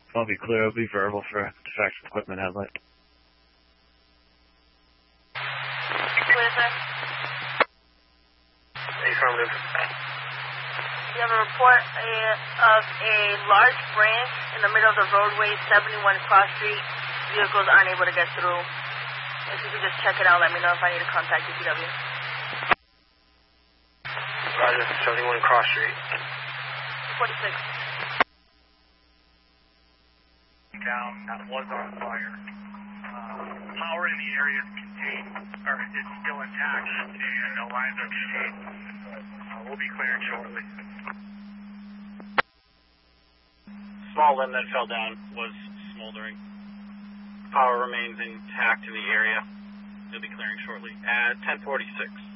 I'll be clear. It'll be verbal for defective equipment headlight. Clear, sir. Affirmative. You have a report of a large branch in the middle of the roadway, 71 Cross Street. Vehicles aren't able to get through. If you could just check it out, let me know if I need to contact DPW. Roger, 71 Cross Street. 46. Down, that was on fire. Power in the area is contained, or is still intact, and the lines are contained. We'll be clearing shortly. Small limb that fell down was smoldering. Power remains intact in the area. We'll be clearing shortly at 10:46.